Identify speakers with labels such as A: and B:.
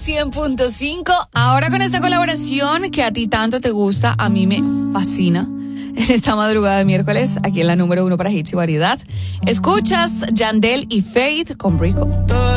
A: 100.5. Ahora con esta colaboración que a ti tanto te gusta, a mí me fascina. En esta madrugada de miércoles, aquí en la número 1 para hits y variedad, escuchas Yandel y Faith con Rico.